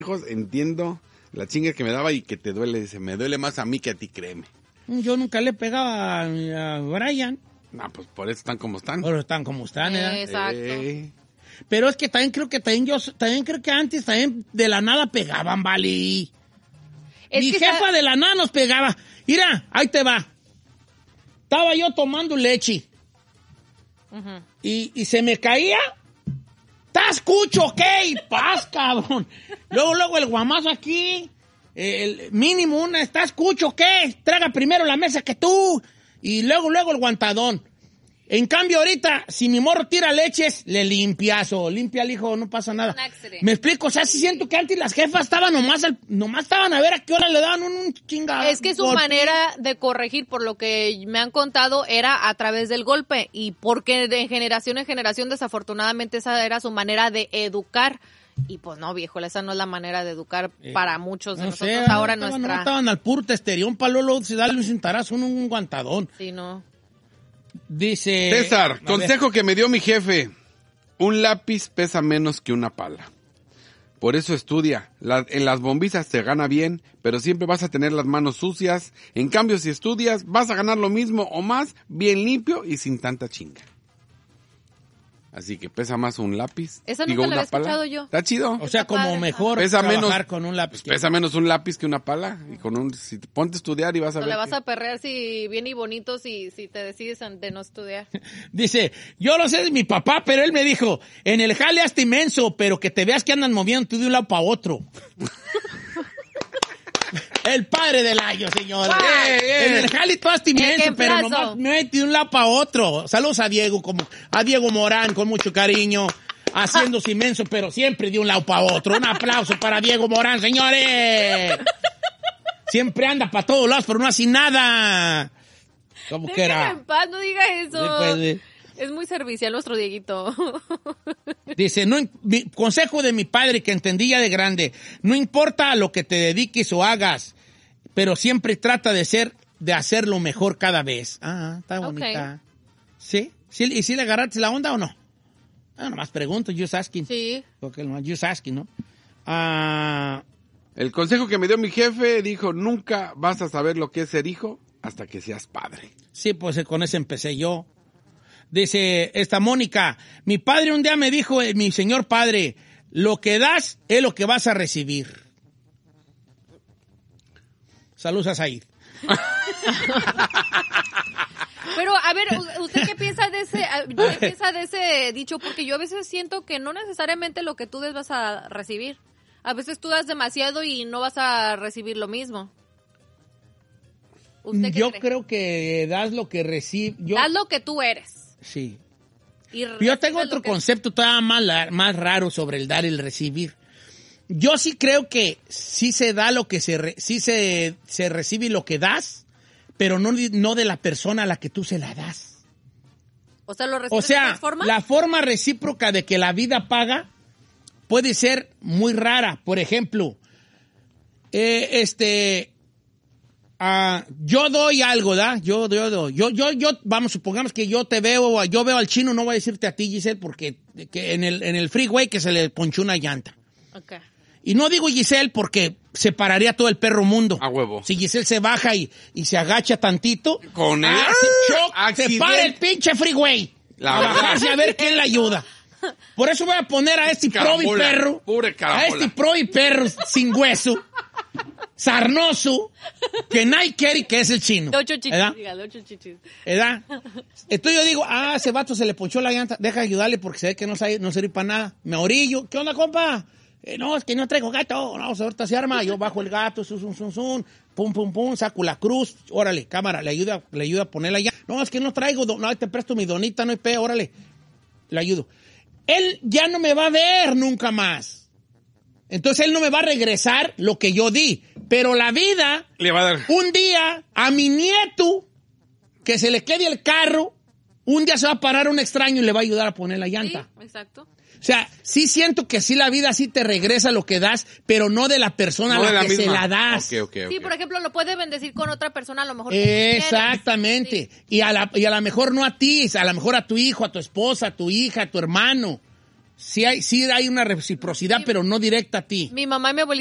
hijos, entiendo la chinga que me daba y que te duele. Dice, me duele más a mí que a ti, créeme. Yo nunca le pegaba a Brian. No, pues por eso están como están. Pero están como están, ¿eh? Exacto. Pero es que también creo que antes también de la nada pegaban, vale. Mi jefa de la nada nos pegaba. Mira, ahí te va. Estaba yo tomando leche. Uh-huh. Y se me caía. ¿Estás cucho qué? Y paz, cabrón. Luego el guamazo aquí. El mínimo una. ¿Estás cucho qué? Traga primero la mesa que tú. Y luego el guantadón. En cambio, ahorita, si mi morro tira leches, le limpias o limpia al hijo, no pasa nada. ¿Me explico? O sea, sí siento que antes las jefas estaban nomás estaban a ver a qué hora le daban un chingado. Es que su manera de corregir, por lo que me han contado, era a través del golpe. Y porque de generación en generación, desafortunadamente, esa era su manera de educar. Y pues no, viejo, esa no es la manera de educar para muchos de nosotros ahora nuestra. No estaban al puro testerión, palo, se darle un cintarazo, un guantadón. Sí, no. Dice... César, consejo que me dio mi jefe. Un lápiz pesa menos que una pala. Por eso estudia. En las bombizas te gana bien, pero siempre vas a tener las manos sucias. En cambio, si estudias, vas a ganar lo mismo o más, bien limpio y sin tanta chinga. Así que pesa más un lápiz. Esa nunca la había escuchado yo. Está chido. O sea, como mejor pesa trabajar menos, con un lápiz. Pesa menos un lápiz que una pala. Y si te ponte a estudiar y vas a ver. Le vas a perrear si bien y bonito si te decides de no estudiar. Dice, yo lo sé de mi papá, pero él me dijo, en el jale hazte inmenso, pero que te veas que andan moviendo tú de un lado para otro. El padre del año, señores. En el jale tú hazte inmenso, pero nomás me de un lado para otro. Saludos a Diego Morán, con mucho cariño. Haciéndose inmenso, pero siempre de un lado para otro. Un aplauso para Diego Morán, señores. Siempre anda para todos lados, pero no hace nada. ¿Cómo que era? En paz, no diga eso. Es muy servicial nuestro Dieguito. Dice, consejo de mi padre que entendí ya de grande. No importa a lo que te dediques o hagas, pero siempre trata de hacerlo mejor cada vez. Ah, está bonita. Okay. ¿Sí? ¿Y si le agarraste la onda o no? Nomás pregunto, just asking. Sí. Porque just asking, ¿no? El consejo que me dio mi jefe dijo, nunca vas a saber lo que es ser hijo hasta que seas padre. Sí, pues con ese empecé yo. Dice esta Mónica, mi padre un día me dijo, mi señor padre, lo que das es lo que vas a recibir. Saludos a Said. Pero, a ver, ¿usted qué piensa de ese dicho? Porque yo a veces siento que no necesariamente lo que tú des vas a recibir. A veces tú das demasiado y no vas a recibir lo mismo. ¿Usted qué yo cree? Creo que das lo que recibes. Das lo que tú eres. Sí. Yo tengo otro concepto todavía más raro sobre el dar y el recibir. Yo sí creo que sí se da lo que sí se recibe lo que das, pero no de la persona a la que tú se la das. O sea, ¿lo recibes de otra forma? La forma recíproca de que la vida paga puede ser muy rara. Por ejemplo, yo doy algo, ¿da? Yo doy. Vamos, supongamos que yo veo al chino, no voy a decirte a ti, Giselle, porque en el freeway que se le ponchó una llanta. Okay. Y no digo Giselle porque se pararía todo el perro mundo. A huevo. Si Giselle se baja y se agacha tantito, con él se para el pinche freeway. A bajarse a ver quién la ayuda. Por eso voy a poner a este pro y perro. A este pro y perro sin hueso. Sarnoso, que nadie quiere, que es el chino. De 8 chichis, dígale, 8 chichis. ¿Verdad? Entonces yo digo, ese vato se le ponchó la llanta, deja ayudarle porque se ve que no sirve para nada. Me orillo, ¿qué onda, compa? No, es que no traigo gato. No, ahorita se arma, yo bajo el gato, pum, saco la cruz, órale, cámara, le ayuda a ponerla ya. No, es que no traigo, no, te presto mi donita, no hay pedo, órale, le ayudo. Él ya no me va a ver nunca más. Entonces él no me va a regresar lo que yo di. Pero la vida, le va a dar. Un día, a mi nieto, que se le quede el carro, un día se va a parar un extraño y le va a ayudar a poner la llanta. Sí, exacto. O sea, sí siento que sí la vida sí te regresa lo que das, pero no de la persona a la que se la das. Okay. Sí, por ejemplo, lo puede bendecir con otra persona a lo mejor. Exactamente. Sí. Y a lo mejor no a ti, a lo mejor a tu hijo, a tu esposa, a tu hija, a tu hermano. Sí hay una reciprocidad, pero no directa a ti. Mi mamá y mi abuelita